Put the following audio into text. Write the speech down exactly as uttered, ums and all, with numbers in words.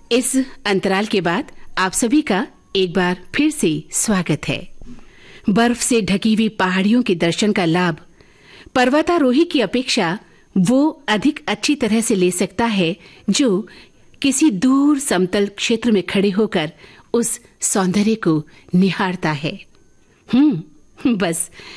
इस अंतराल के बाद आप सभी का एक बार फिर से स्वागत है। बर्फ से ढकी हुई पहाड़ियों के दर्शन का लाभ पर्वतारोही की अपेक्षा वो अधिक अच्छी तरह से ले सकता है जो किसी दूर समतल क्षेत्र में खड़े होकर उस सौंदर्य को निहारता है। हम्म बस